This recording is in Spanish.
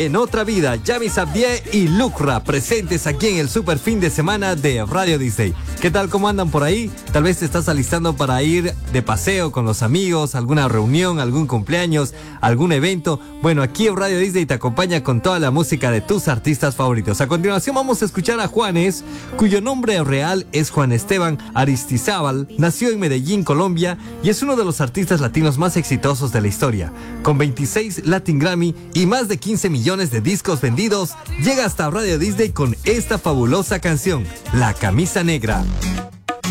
En otra vida, Yami Sabdier y Lucra presentes aquí en el super fin de semana de Radio Disney. ¿Qué tal? ¿Cómo andan por ahí? Tal vez te estás alistando para ir de paseo con los amigos, alguna reunión, algún cumpleaños, algún evento. Bueno, aquí en Radio Disney te acompaña con toda la música de tus artistas favoritos. A continuación vamos a escuchar a Juanes, cuyo nombre real es Juan Esteban Aristizábal. Nació en Medellín, Colombia, y es uno de los artistas latinos más exitosos de la historia. Con 26 Latin Grammy y más de 15 millones de discos vendidos, llega hasta Radio Disney con esta fabulosa canción, La Camisa Negra.